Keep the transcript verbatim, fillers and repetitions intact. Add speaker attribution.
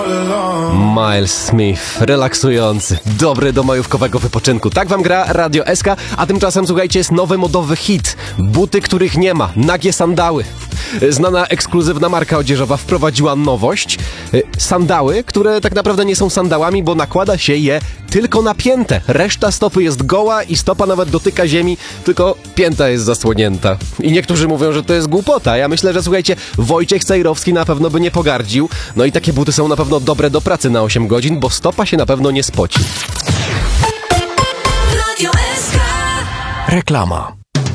Speaker 1: Miles Smith, relaksujący, dobry do majówkowego wypoczynku. Tak wam gra Radio S K, a tymczasem słuchajcie, jest nowy modowy hit. Buty, których nie ma, nagie sandały. Znana ekskluzywna marka odzieżowa wprowadziła nowość. Sandały, które tak naprawdę nie są sandałami, bo nakłada się je tylko na piętę. Reszta stopy jest goła i stopa nawet dotyka ziemi, tylko pięta jest zasłonięta. I niektórzy mówią, że to jest głupota. Ja myślę, że słuchajcie, Wojciech Cejrowski na pewno by nie pogardził. No i takie buty są na pewno dobre do pracy na osiem godzin, bo stopa się na pewno nie spoci.
Speaker 2: Radio S K.
Speaker 1: Reklama.